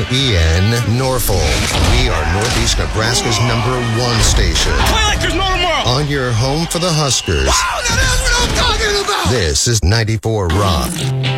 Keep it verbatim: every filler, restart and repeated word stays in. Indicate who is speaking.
Speaker 1: E N Norfolk. We are Northeast Nebraska's number one station.
Speaker 2: Play like there's no tomorrow.
Speaker 1: On your home for the Huskers.
Speaker 2: Wow, that is what I'm talking about.
Speaker 1: This is ninety-four Rock.